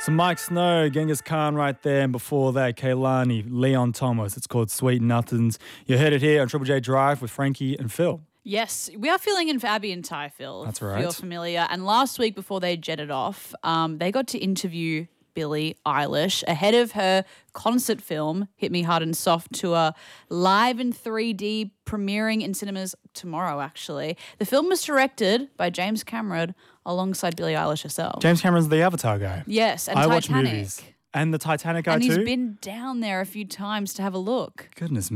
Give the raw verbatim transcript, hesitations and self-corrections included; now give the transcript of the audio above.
So Mike Snow, Genghis Khan right there, and before that, Kehlani, Leon Thomas. It's called Sweet Nothings. You heard it here on Triple J Drive with Frankie and Phil. Yes, we are filling in for Abby and Ty, Phil. That's if right. you're familiar. And last week before they jetted off, um, they got to interview Billie Eilish ahead of her concert film, Hit Me Hard and Soft tour, live in three D, premiering in cinemas tomorrow, actually. The film was directed by James Cameron alongside Billie Eilish herself. James Cameron's the Avatar guy. Yes, and I Titanic. watch movies. And the Titanic guy and too? he's been down there a few times to have a look. Goodness me.